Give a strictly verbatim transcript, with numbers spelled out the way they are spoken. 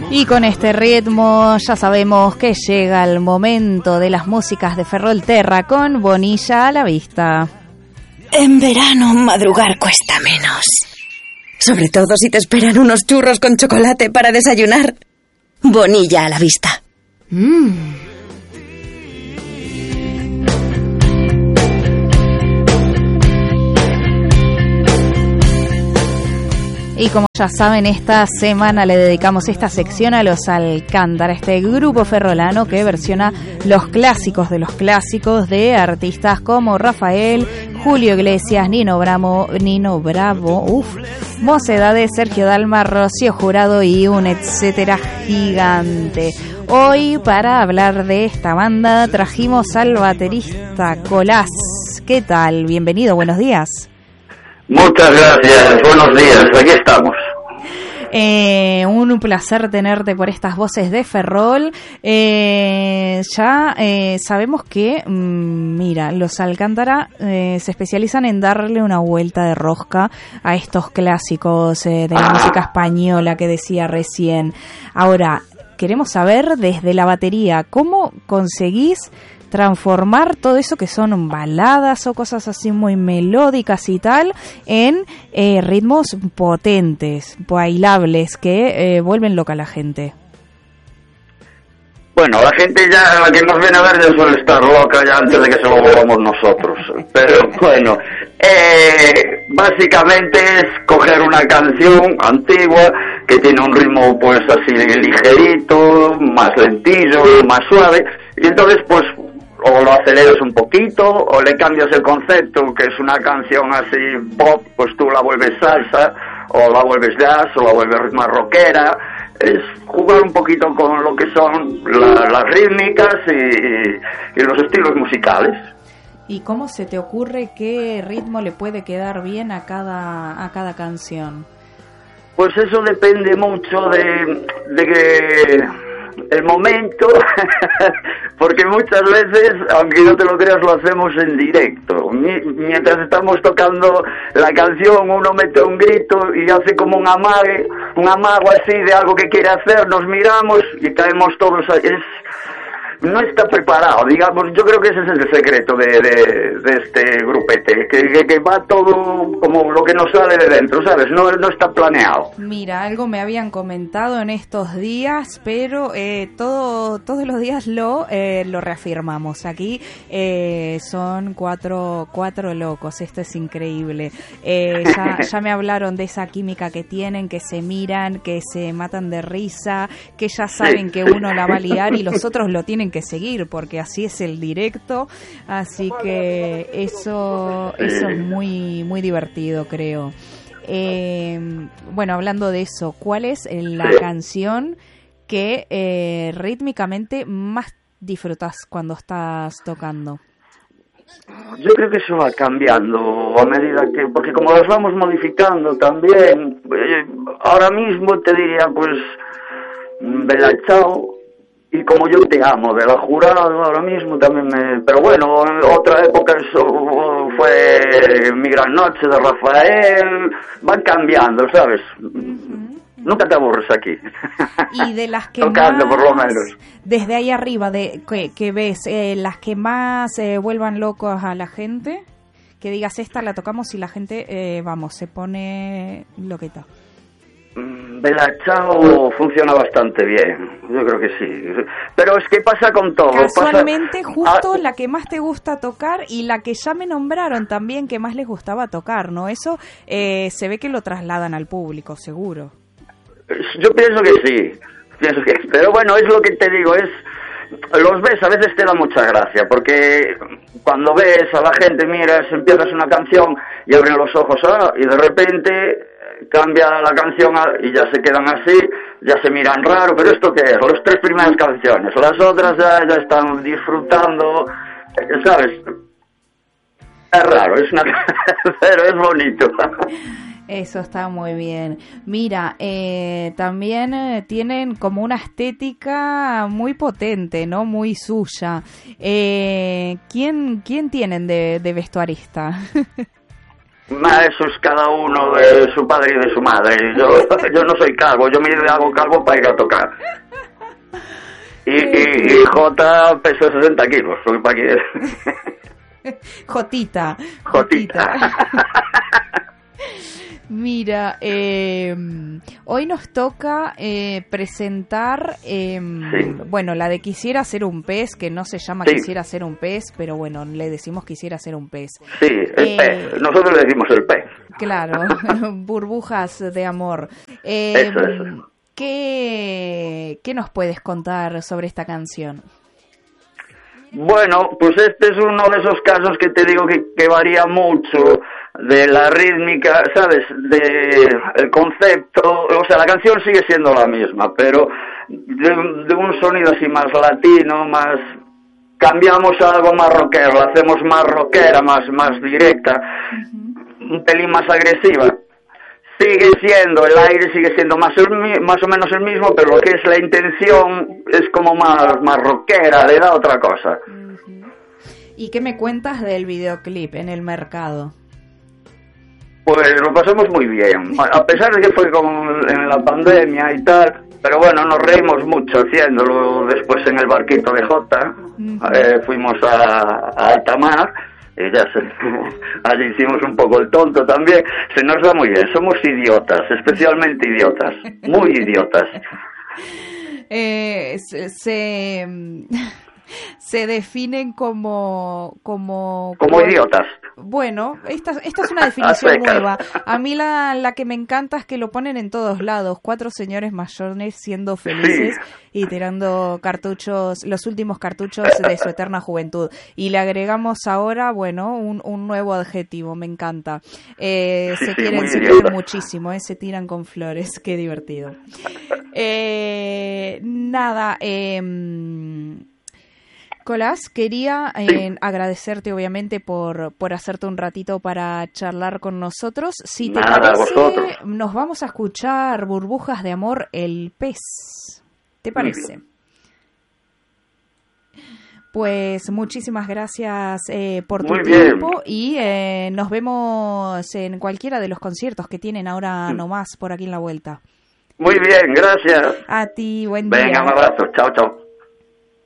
Y con este ritmo ya sabemos que llega el momento de las músicas de Ferrolterra con Bonilla a la vista. En verano madrugar cuesta menos. Sobre todo si te esperan unos churros con chocolate para desayunar. Bonilla a la vista. Mmm. Y como ya saben, esta semana le dedicamos esta sección a los Alcántara, este grupo ferrolano que versiona los clásicos de los clásicos de artistas como Rafael, Julio Iglesias, Nino Bravo, Nino Bravo, uff, Mocedades, Sergio Dalma, Rocío Jurado y un etcétera gigante. Hoy, para hablar de esta banda, trajimos al baterista Colás. ¿Qué tal? Bienvenido, buenos días. Muchas gracias, buenos días, aquí estamos. Eh, un placer tenerte por estas voces de Ferrol. Eh, ya eh, sabemos que, mmm, mira, los Alcántara eh, se especializan en darle una vuelta de rosca a estos clásicos eh, de la música española que decía recién. Ahora, queremos saber desde la batería, ¿cómo conseguís transformar todo eso que son baladas o cosas así muy melódicas y tal en eh, ritmos potentes, bailables, que eh, vuelven loca a la gente? Bueno, la gente ya, la que nos viene a ver ya suele estar loca ya antes de que se lo volvamos nosotros. Pero bueno, eh, básicamente es coger una canción antigua que tiene un ritmo pues así ligerito, más lentillo, más suave, y entonces pues o lo aceleras un poquito, o le cambias el concepto, que es una canción así pop, pues tú la vuelves salsa, o la vuelves jazz, o la vuelves más rockera. Es jugar un poquito con lo que son la, las rítmicas y, y los estilos musicales. ¿Y cómo se te ocurre qué ritmo le puede quedar bien a cada, a cada canción? Pues eso depende mucho de, de que el momento, porque muchas veces, aunque no te lo creas, lo hacemos en directo. Mientras estamos tocando la canción, uno mete un grito y hace como un amague, un amago así de algo que quiere hacer, nos miramos y caemos todos ahí. Es, no está preparado, digamos. Yo creo que ese es el secreto de, de, de este grupete, que, que, que va todo como lo que nos sale de dentro, ¿sabes? No, no está planeado. Mira, algo me habían comentado en estos días, pero eh, todo todos los días lo eh, lo reafirmamos. Aquí eh, son cuatro cuatro locos, esto es increíble. Eh, ya, ya me hablaron de esa química que tienen, que se miran, que se matan de risa, que ya saben sí, que uno la va a liar y los otros lo tienen que seguir, porque así es el directo, así que eso eso es muy muy divertido, creo. Eh, bueno, hablando de eso, ¿cuál es la canción que eh, rítmicamente más disfrutas cuando estás tocando? Yo creo que eso va cambiando a medida que, porque como las vamos modificando también, eh, ahora mismo te diría pues Bella Ciao y Como Yo Te Amo, de La Jurado, ahora mismo también me... Pero bueno, en otra época eso fue Mi Gran Noche, de Rafael. Van cambiando, ¿sabes? Uh-huh. Nunca te aburres aquí. Y de las que tocando, más, por lo menos. Desde ahí arriba, de que, que ves, eh, las que más eh, vuelvan locos a la gente, que digas, esta la tocamos y la gente, eh, vamos, se pone loqueta. Bella Ciao funciona bastante bien, yo creo que sí. Pero es que pasa con todo. Casualmente, pasa... justo ah, la que más te gusta tocar y la que ya me nombraron también que más les gustaba tocar, ¿no? Eso eh, se ve que lo trasladan al público, seguro. Yo pienso que sí, pienso que, pero bueno, es lo que te digo, es los ves, a veces te da mucha gracia, porque cuando ves a la gente, miras, empiezas una canción y abren los ojos, ah, y de repente cambia la canción y ya se quedan así, ya se miran raro, pero ¿esto qué es? Las tres primeras canciones, las otras ya, ya están disfrutando, ¿sabes? Es raro, es una... pero es bonito. Eso está muy bien. Mira, eh, también eh, tienen como una estética muy potente, ¿no? Muy suya. Eh, ¿quién, quién tienen de, de vestuarista? Eso es cada uno de su padre y de su madre. Yo, yo no soy calvo, yo me hago calvo para ir a tocar. Y, y, y Jota pesa sesenta kilos, soy para que... Jotita. Jotita. Mira, eh, hoy nos toca eh, presentar, eh, sí. bueno, la de Quisiera ser un pez, que no se llama sí. Quisiera ser un pez, pero bueno, le decimos Quisiera ser un pez. Sí, el eh, pez, nosotros le decimos el pez. Claro, burbujas de amor. Eh, eso, eso. ¿qué, ¿Qué nos puedes contar sobre esta canción? Bueno, pues este es uno de esos casos que te digo que, que varía mucho de la rítmica, ¿sabes? De el concepto, o sea, la canción sigue siendo la misma, pero de, de un sonido así más latino, más... Cambiamos a algo más rockero, la hacemos más rockera, más, más directa, uh-huh. un pelín más agresiva. Sigue siendo, el aire sigue siendo más, el, más o menos el mismo, pero lo que es la intención es como más, más rockera, le da otra cosa. Uh-huh. ¿Y qué me cuentas del videoclip en el mercado? Pues lo pasamos muy bien, a pesar de que fue como en la pandemia y tal, pero bueno, nos reímos mucho haciéndolo. Después en el barquito de Jota, uh-huh. eh, fuimos a, a alta mar. Y ya se, allí hicimos un poco el tonto también. Se nos da muy bien, somos idiotas, especialmente idiotas, muy idiotas. Eh, se, se, se definen como... Como, como idiotas. Bueno, esta, esta es una definición nueva. A mí la, la que me encanta es que lo ponen en todos lados. Cuatro señores mayores siendo felices sí. y tirando cartuchos, los últimos cartuchos de su eterna juventud. Y le agregamos ahora, bueno, un, un nuevo adjetivo. Me encanta. Eh, sí, se sí, quieren, se quieren muchísimo, eh, se tiran con flores. Qué divertido. Eh, nada, eh... Nicolás, quería eh, sí. agradecerte obviamente por, por hacerte un ratito para charlar con nosotros. Si te Nada, parece, vosotros. Nos vamos a escuchar Burbujas de Amor, El Pez. ¿Te parece? Pues muchísimas gracias eh, por tu Muy tiempo bien. y eh, nos vemos en cualquiera de los conciertos que tienen ahora nomás por aquí en la vuelta. Muy bien, gracias. A ti, buen día. Venga, un abrazo. Chao, chao.